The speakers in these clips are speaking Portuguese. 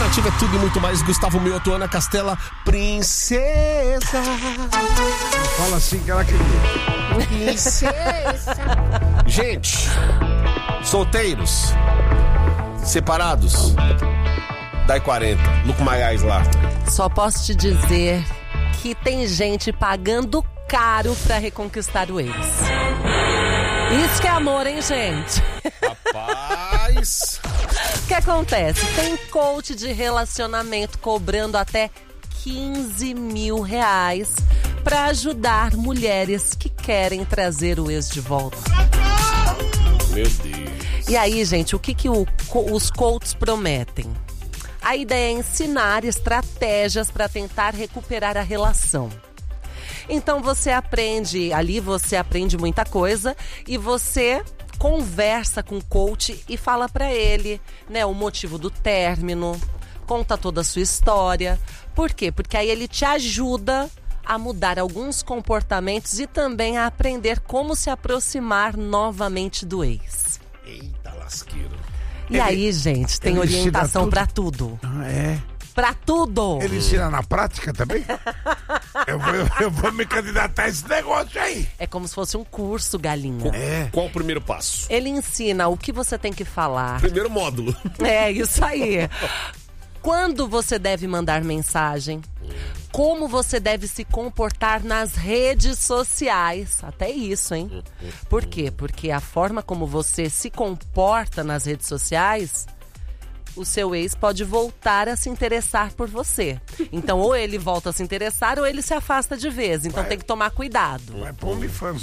Nativa é tudo e muito mais. Gustavo Mioto, Ana Castela, princesa. Fala assim que ela queria. Princesa. Gente, solteiros, separados, dai 40. Luco Maiás lá. Só posso te dizer que tem gente pagando caro pra reconquistar o ex. Isso que é amor, hein, gente? Rapaz. O que acontece? Tem coach de relacionamento cobrando até 15 mil reais pra ajudar mulheres que querem trazer o ex de volta. Meu Deus. E aí, gente, o que os coaches prometem? A ideia é ensinar estratégias para tentar recuperar a relação. Então você aprende muita coisa e você conversa com o coach e fala para ele, né, o motivo do término, conta toda a sua história. Por quê? Porque aí ele te ajuda a mudar alguns comportamentos e também a aprender como se aproximar novamente do ex. Eita lasqueiro. E aí, gente, tem orientação para tudo. É? Pra tudo! Ele ensina na prática também? eu vou me candidatar a esse negócio aí. É como se fosse um curso, galinha. Qual o primeiro passo? Ele ensina o que você tem que falar. Primeiro módulo. É, isso aí. Quando você deve mandar mensagem, como você deve se comportar nas redes sociais. Até isso, hein? Por quê? Porque a forma como você se comporta nas redes sociais, o seu ex pode voltar a se interessar por você. Então, ou ele volta a se interessar, ou ele se afasta de vez. Então, tem que tomar cuidado. Vai pro OnlyFans.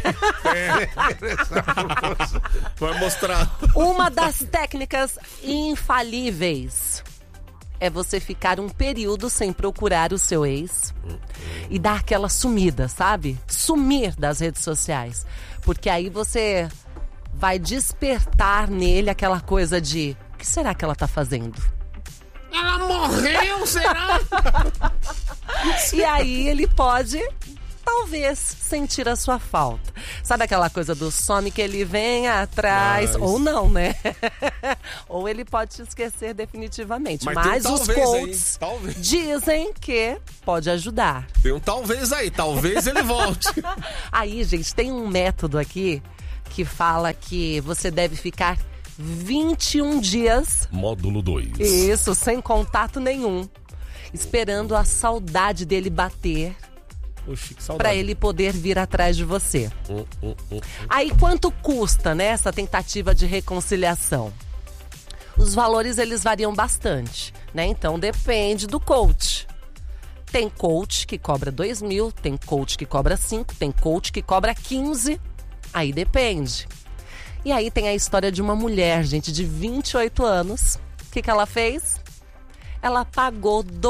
Vai mostrar. Uma das técnicas infalíveis é você ficar um período sem procurar o seu ex e dar aquela sumida, sabe? Sumir das redes sociais. Porque aí você vai despertar nele aquela coisa de: o que será que ela tá fazendo? Ela morreu, será? E aí ele pode, talvez, sentir a sua falta. Sabe aquela coisa do some que ele vem atrás? Ou não, né? Ou ele pode te esquecer definitivamente. Mas os coaches dizem que pode ajudar. Tem um talvez aí, talvez ele volte. Aí, gente, tem um método aqui que fala que você deve ficar 21 dias. Módulo 2. Isso, sem contato nenhum. Esperando a saudade dele bater. Oxi, que saudade. Pra ele poder vir atrás de você. Aí quanto custa, né, essa tentativa de reconciliação? Os valores, eles variam bastante, né? Então depende do coach. Tem coach que cobra 2 mil, tem coach que cobra 5, tem coach que cobra 15. Aí depende. E aí tem a história de uma mulher, gente, de 28 anos. O que ela fez? Ela pagou R$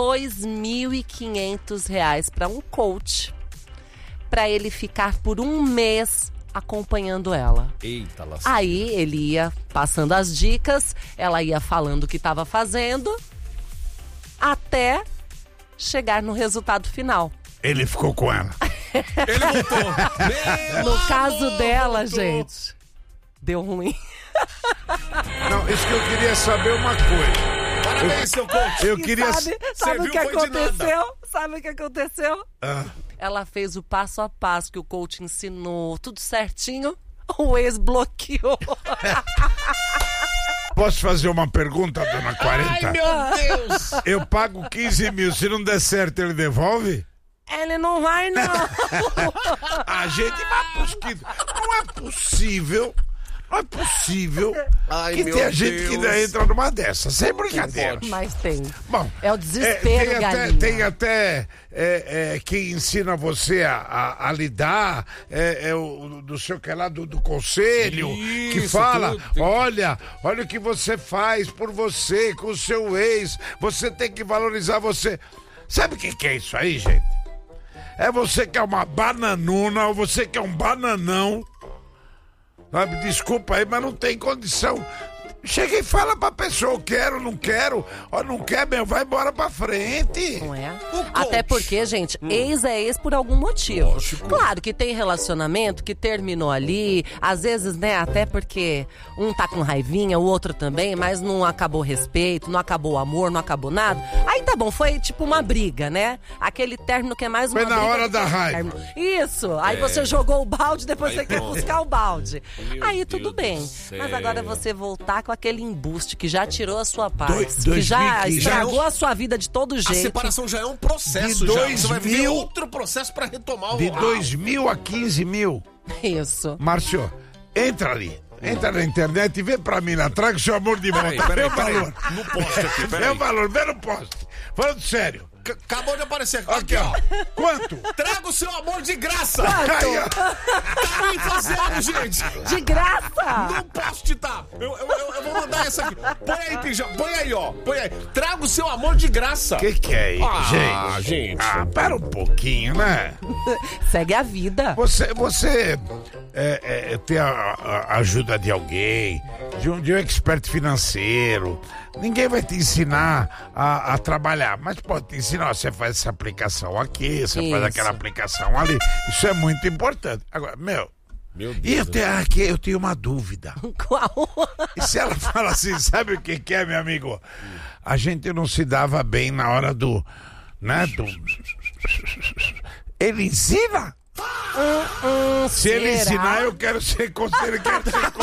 2.500 para um coach, para ele ficar por um mês acompanhando ela. Eita, lascada. Aí ele ia passando as dicas, ela ia falando o que estava fazendo, até chegar no resultado final. Ele ficou com ela. Ele voltou. No caso dela, gente, deu ruim. Não, isso que eu queria saber uma coisa. Parabéns, seu coach. Eu queria... Sabe o que aconteceu? Sabe o que aconteceu? Ah. Ela fez o passo a passo que o coach ensinou, tudo certinho. O ex bloqueou. Posso fazer uma pergunta, dona 40? Ai, meu Deus. Eu pago 15 mil, se não der certo, ele devolve? Ele não vai, não. A gente vai pros que... Não é possível... Não é possível que tenha gente que ainda entra numa dessas. Sem brincadeira. Mas tem. Bom, é o desespero, galinha. Tem até quem ensina você a lidar, do seu que lá, do conselho, isso, que fala, olha o que você faz por você, com o seu ex, você tem que valorizar você. Sabe o que é isso aí, gente? É você que é uma bananona, ou você que é um bananão. Sabe, desculpa aí, mas não tem condição Chega e fala pra pessoa, eu quero, não quero. Ó, não quer, meu, vai embora pra frente. Não é? Até porque, gente, ex é ex por algum motivo. Lógico. Claro que tem relacionamento que terminou ali, às vezes, né, até porque um tá com raivinha, o outro também, mas não acabou o respeito, não acabou o amor, não acabou nada. Aí tá bom, foi tipo uma briga, né? Aquele término que é mais uma Foi na briga hora do da que raiva. término. Isso, aí você jogou o balde, depois você quer buscar o balde. Meu Aí Deus tudo bem. do céu. Mas agora você voltar com aquele embuste que já tirou a sua paz, que 2015, já já estragou a sua vida de todo A jeito. separação já é um processo, De já. Você vai viver 2000 outro processo pra retomar o... De 2.000 a 15.000. Isso. Márcio, entra ali. Entra na internet e vê pra mim lá. Traga o seu amor de volta. Vê o valor. No poste aqui, Vê peraí. o valor, vê no poste. Falando sério. Acabou de aparecer. Aqui, ó. Quanto? Traga o seu amor de graça. Aí, ó. Tá me fazendo, gente. De graça! No poste tá. Eu vou mandar essa aqui. Põe aí, Pijama. Põe aí, ó. Põe aí. Traga o seu amor de graça. Que é isso, Ah, gente. Ah, para um pouquinho, né? Segue a vida. Você tem a ajuda de alguém, de um expert financeiro. Ninguém vai te ensinar a trabalhar, mas pode te ensinar. Ó, você faz essa aplicação aqui, você faz Isso. aquela aplicação ali. Isso é muito importante. Agora, meu Deus. e eu tenho uma dúvida. Qual? E se ela fala assim, sabe o que é, meu amigo? A gente não se dava bem na hora do... Né, Ele ensina? Se ele será? ensinar, eu quero ser conselheiro.